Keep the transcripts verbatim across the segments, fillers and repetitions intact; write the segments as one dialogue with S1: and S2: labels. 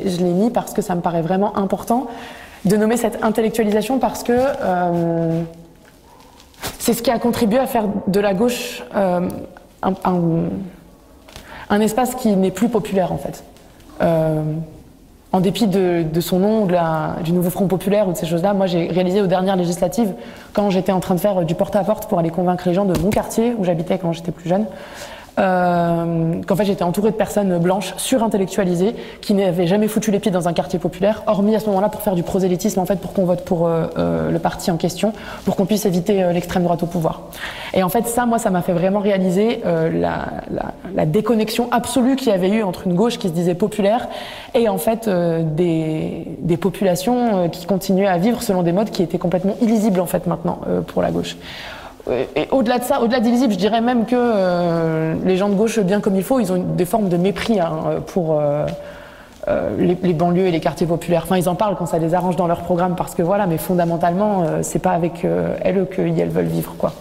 S1: Je l'ai mis parce que ça me paraît vraiment important de nommer cette intellectualisation parce que euh, c'est ce qui a contribué à faire de la gauche euh, un, un, un espace qui n'est plus populaire en fait. Euh, en dépit de, de son nom, de la, du nouveau Front populaire ou de ces choses-là, moi j'ai réalisé aux dernières législatives, quand j'étais en train de faire du porte-à-porte pour aller convaincre les gens de mon quartier où j'habitais quand j'étais plus jeune, Euh, qu'en fait j'étais entourée de personnes blanches surintellectualisées qui n'avaient jamais foutu les pieds dans un quartier populaire, hormis à ce moment-là pour faire du prosélytisme en fait, pour qu'on vote pour euh, euh, le parti en question, pour qu'on puisse éviter euh, l'extrême droite au pouvoir. Et en fait ça, moi ça m'a fait vraiment réaliser euh, la, la, la déconnexion absolue qu'il y avait eu entre une gauche qui se disait populaire et en fait euh, des, des populations euh, qui continuaient à vivre selon des modes qui étaient complètement illisibles en fait maintenant euh, pour la gauche. Et au-delà de ça, au-delà d'illisible, je dirais même que euh, les gens de gauche, bien comme il faut, ils ont des formes de mépris hein, pour euh, euh, les, les banlieues et les quartiers populaires. Enfin, ils en parlent quand ça les arrange dans leur programme, parce que voilà, mais fondamentalement, euh, c'est pas avec euh, elles qu'elles veulent vivre, quoi.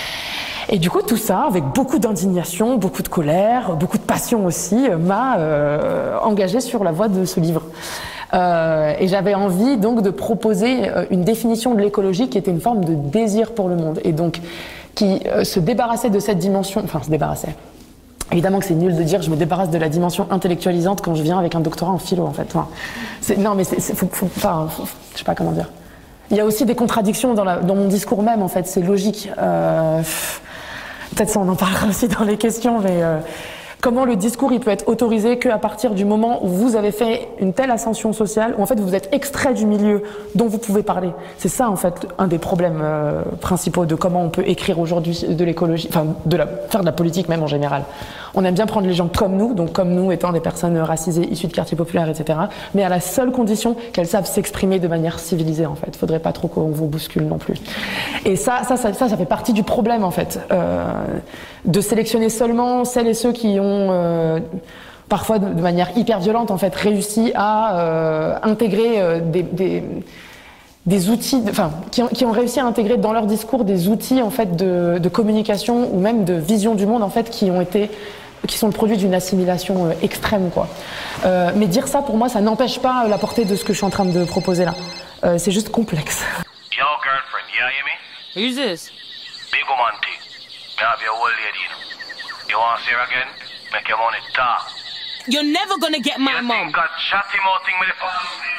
S1: Et du coup, tout ça, avec beaucoup d'indignation, beaucoup de colère, beaucoup de passion aussi, euh, m'a euh, engagée sur la voie de ce livre. Euh, et j'avais envie donc de proposer euh, une définition de l'écologie qui était une forme de désir pour le monde et donc qui euh, se débarrassait de cette dimension, enfin se débarrassait. Évidemment que c'est nul de dire je me débarrasse de la dimension intellectualisante quand je viens avec un doctorat en philo en fait. Enfin, c'est, non mais c'est, c'est faut, faut pas, faut, je sais pas comment dire. Il y a aussi des contradictions dans, la, dans mon discours même en fait, c'est logique. Euh, peut-être ça on en parlera aussi dans les questions, mais euh, comment le discours il peut être autorisé qu'à partir du moment où vous avez fait une telle ascension sociale, où en fait vous êtes extrait du milieu dont vous pouvez parler. C'est ça en fait un des problèmes euh, principaux de comment on peut écrire aujourd'hui de l'écologie, enfin de la, faire de la politique même en général. On aime bien prendre les gens comme nous, donc comme nous étant des personnes racisées issues de quartiers populaires, et cetera. Mais à la seule condition qu'elles savent s'exprimer de manière civilisée en fait. Faudrait pas trop qu'on vous bouscule non plus. Et ça, ça, ça, ça, ça fait partie du problème en fait, euh, de sélectionner seulement celles et ceux qui ont euh, parfois de manière hyper violente en fait réussi à euh, intégrer euh, des, des, des outils, enfin qui ont, qui ont réussi à intégrer dans leur discours des outils en fait de, de communication ou même de vision du monde en fait qui ont été qui sont le produit d'une assimilation euh, extrême quoi. Euh, mais dire ça pour moi ça n'empêche pas la portée de ce que je suis en train de proposer là. Euh, c'est juste complexe.
S2: Yo girlfriend, you hear me?
S3: Who's this?
S2: Big woman thing. Me have your old lady, you know. You want to see her again? Make your money talk.
S3: You're never gonna get my
S2: you
S3: mom.
S2: think I chat him out thing with the